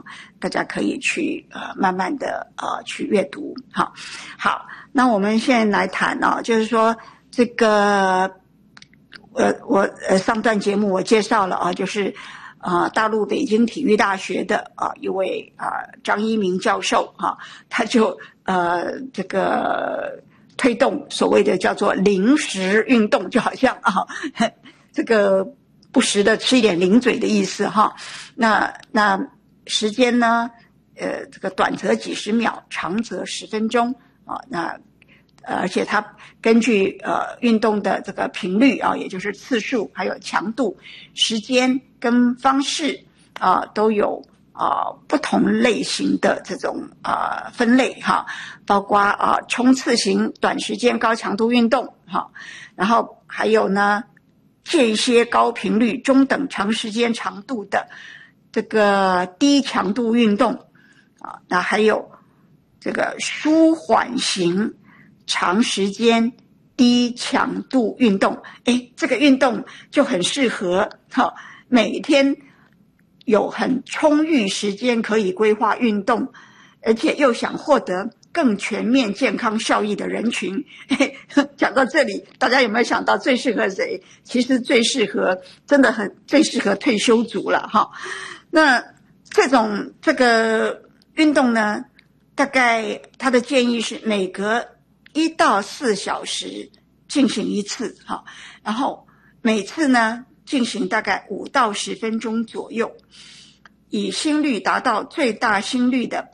大家可以去慢慢的去阅读。好，那我们现在来谈就是说这个我上段节目我介绍了就是大陆北京体育大学的一位张一鸣教授他就这个推动所谓的叫做零食运动，就好像这个不时的吃一点零嘴的意思那时间呢这个短则几十秒，长则10分钟那而且它根据运动的这个频率也就是次数还有强度时间跟方式都有不同类型的这种分类包括冲刺型短时间高强度运动然后还有呢间歇高频率中等长时间长度的这个低强度运动那还有这个舒缓型长时间低强度运动这个运动就很适合每天有很充裕时间可以规划运动，而且又想获得更全面健康效益的人群。讲到这里，大家有没有想到最适合谁？其实最适合退休族了那这个运动呢，大概他的建议是每隔1到4小时进行一次然后每次呢进行大概5到10分钟左右，以心率达到最大心率的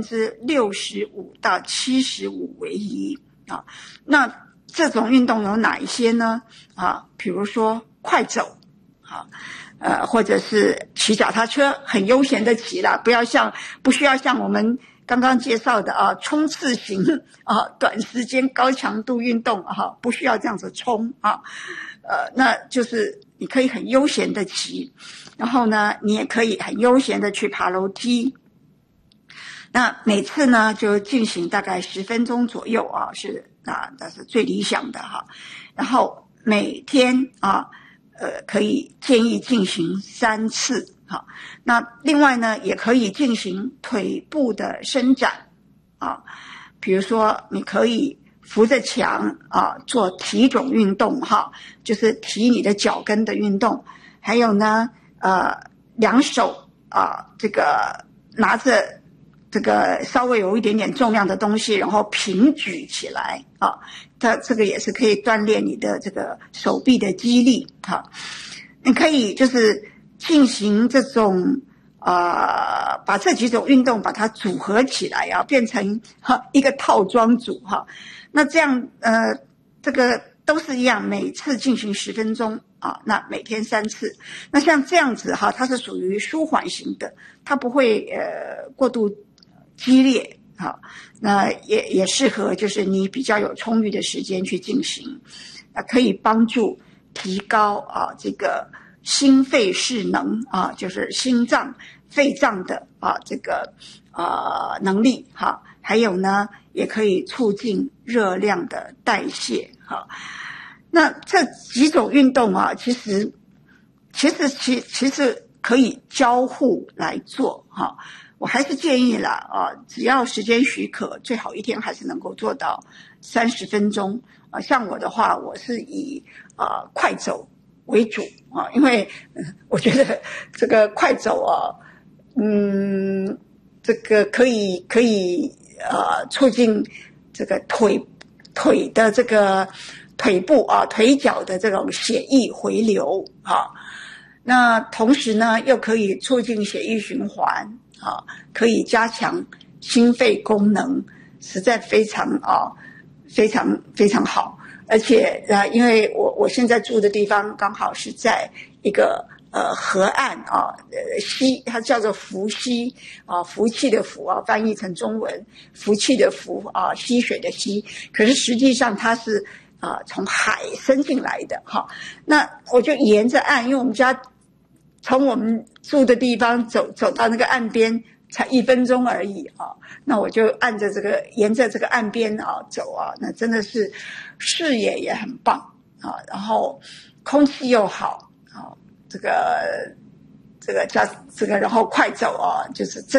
65%到75%为宜那这种运动有哪一些呢比如说快走或者是骑脚踏车，很悠闲的骑啦，不需要像我们刚刚介绍的冲刺型短时间高强度运动不需要这样子冲那就是你可以很悠闲的骑，然后呢你也可以很悠闲的去爬楼梯。那每次呢就进行大概10分钟左右那是最理想的然后每天可以建议进行3次那另外呢也可以进行腿部的伸展比如说你可以扶着墙做提踵运动就是提你的脚跟的运动，还有呢两手这个拿着这个稍微有一点点重量的东西，然后平举起来它这个也是可以锻炼你的这个手臂的肌力你可以就是进行这种把这几种运动把它组合起来变成一个套装组那这样这个都是一样，每次进行10分钟那每天3次。那像这样子它是属于舒缓型的，它不会过度激烈那也适合就是你比较有充裕的时间去进行，那可以帮助提高这个心肺适能就是心脏肺脏的这个能力还有呢也可以促进热量的代谢那这几种运动其实可以交互来做我还是建议啦只要时间许可，最好一天还是能够做到30分钟像我的话，我是以快走为主因为我觉得这个快走这个可以促进这个腿的这个腿部腿脚的这种血液回流那同时呢又可以促进血液循环可以加强心肺功能，实在非常非常好。而且因为我现在住的地方刚好是在一个河岸溪，它叫做福溪福气的福翻译成中文福气的福溪水的溪，可是实际上它是从海伸进来的那我就沿着岸，因为我们家从我们住的地方走到那个岸边才1分钟而已那我就沿着这个岸边走那真的是视野也很棒然后空气又好这个然后快走就是